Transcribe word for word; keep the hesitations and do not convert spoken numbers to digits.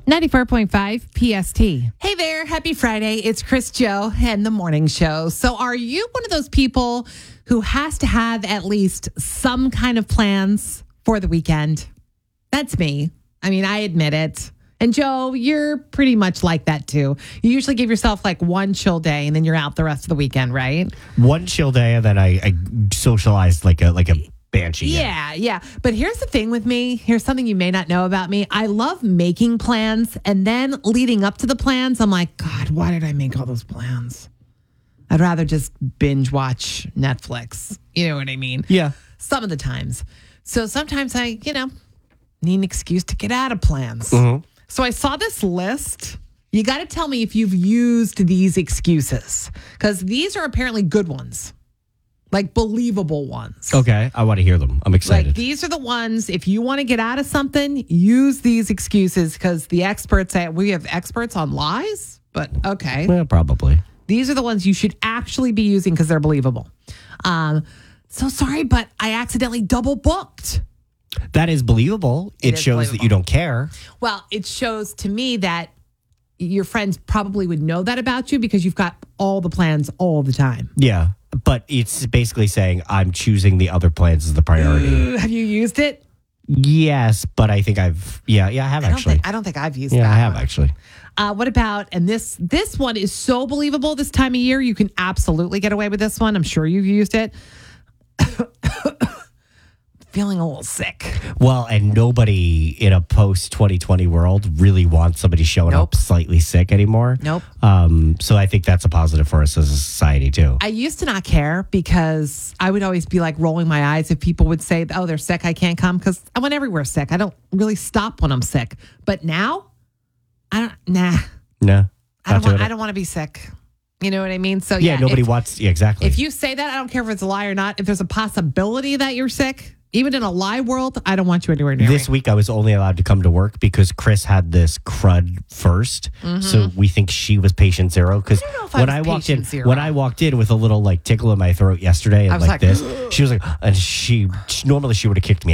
ninety-four point five P S T. Hey there. Happy Friday. It's Chris Joe and the morning show. So are you one of those people who has to have at least some kind of plans for the weekend? That's me. I mean, I admit it. And Joe, you're pretty much like that too. You usually give yourself like one chill day and then you're out the rest of the weekend, right? One chill day and then I, I socialized like a like a banshee. Yeah, yeah. But here's the thing with me. Here's something you may not know about me. I love making plans, and then leading up to the plans, I'm like, God, why did I make all those plans? I'd rather just binge watch Netflix. You know what I mean? Yeah. Some of the times. So sometimes I, you know, need an excuse to get out of plans. Mm-hmm. So I saw this list. You got to tell me if you've used these excuses, because these are apparently good ones. Like believable ones. Okay, I want to hear them. I'm excited. Like these are the ones, if you want to get out of something, use these excuses because the experts say we have experts on lies, but okay. Well, probably. These are the ones you should actually be using because they're believable. Um, so sorry, but I accidentally double booked. That is believable. It, It is shows believable. that you don't care. Well, it shows to me that your friends probably would know that about you because you've got all the plans all the time. Yeah, but it's basically saying I'm choosing the other plans as the priority. Have you used it? Yes, but I think I've, yeah, yeah, I have I don't actually. think, I don't think I've used yeah, that I have one. actually. Uh, what about, and this this one is so believable this time of year, you can absolutely get away with this one. I'm sure you've used it. Feeling a little sick. Well, and nobody in a post twenty twenty world really wants somebody showing Nope. up slightly sick anymore. Nope. Um, so I think that's a positive for us as a society too. I used to not care because I would always be like rolling my eyes if people would say, oh, they're sick, I can't come, because I went everywhere sick. I don't really stop when I'm sick. But now, I don't, nah. No, I don't not doing want, it. I don't want to be sick. You know what I mean? So Yeah, yeah, nobody if, wants. Yeah, exactly. if you say that, I don't care if it's a lie or not. If there's a possibility that you're sick, even in a lie world, I don't want you anywhere near This me. week, I was only allowed to come to work because Chris had this crud 1st So we think she was patient zero. Because know if I when was I walked in, patient zero. when I walked in with a little like tickle in my throat yesterday and I was like, like, this, she was like, and she, she normally she would have kicked me